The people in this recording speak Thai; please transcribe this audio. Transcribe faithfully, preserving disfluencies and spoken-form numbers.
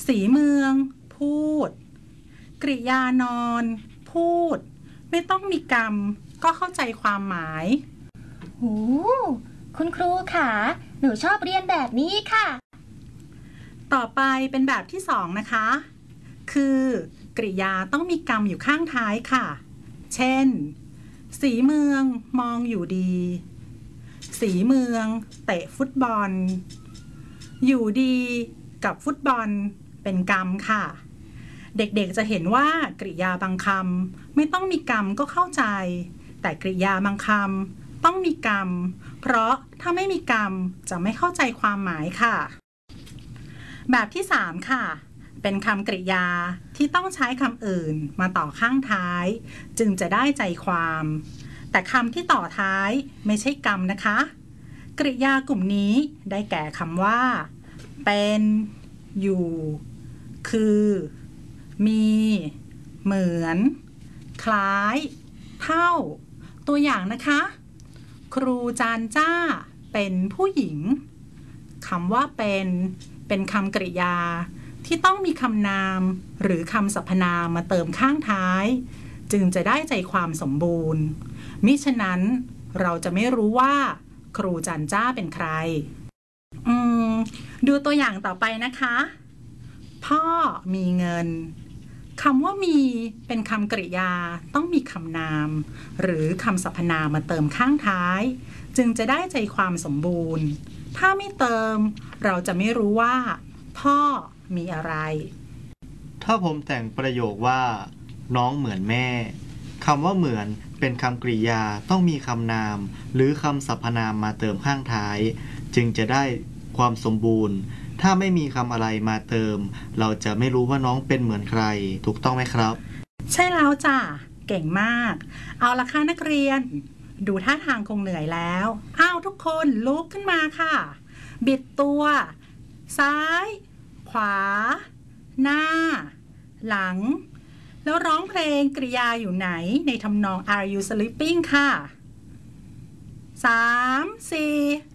สีเมืองพูดกริยานอนพูดไม่ต้องมีกรรมก็เข้าใจความหมายโอ้คุณครูค่ะหนูชอบเรียนแบบนี้ค่ะต่อไปเป็นแบบที่สองนะคะคือกริยาต้องมีกรรมอยู่ข้างท้ายค่ะเช่นสีเมืองมองอยู่ดีสีเมืองเตะฟุตบอลอยู่ดีกับฟุตบอลเป็นกรรมค่ะเด็กๆจะเห็นว่ากริยาบางคำไม่ต้องมีกรรมก็เข้าใจแต่กริยาบางคำต้องมีกรรมเพราะถ้าไม่มีกรรมจะไม่เข้าใจความหมายค่ะแบบที่สามค่ะเป็นคำกริยาที่ต้องใช้คำอื่นมาต่อข้างท้ายจึงจะได้ใจความแต่คำที่ต่อท้ายไม่ใช่กรรมนะคะกริยากลุ่มนี้ได้แก่คำว่าเป็นอยู่คือมีเหมือนคล้ายเท่าตัวอย่างนะคะครูจานจ้าเป็นผู้หญิงคำว่าเป็นเป็นคำกริยาที่ต้องมีคำนามหรือคำสรรพนามมาเติมข้างท้ายจึงจะได้ใจความสมบูรณ์มิฉะนั้นเราจะไม่รู้ว่าครูจันจ้าเป็นใครอืมดูตัวอย่างต่อไปนะคะพ่อมีเงินคำว่ามีเป็นคำกริยาต้องมีคำนามหรือคำสรรพนามมาเติมข้างท้ายจึงจะได้ใจความสมบูรณ์ถ้าไม่เติมเราจะไม่รู้ว่าพ่อมีอะไรถ้าผมแต่งประโยคว่าน้องเหมือนแม่คำว่าเหมือนเป็นคำกริยาต้องมีคำนามหรือคำสรรพนามมาเติมข้างท้ายจึงจะได้ความสมบูรณ์ถ้าไม่มีคำอะไรมาเติมเราจะไม่รู้ว่าน้องเป็นเหมือนใครถูกต้องไหมครับใช่แล้วจ้ะเก่งมากเอาละค่ะนักเรียนดูท่าทางคงเหนื่อยแล้วอ้าวทุกคนลุกขึ้นมาค่ะบิดตัวซ้ายขวาหน้าหลังแล้วร้องเพลงกริยาอยู่ไหนในทำนอง Are you sleeping ค่ะสาม สี่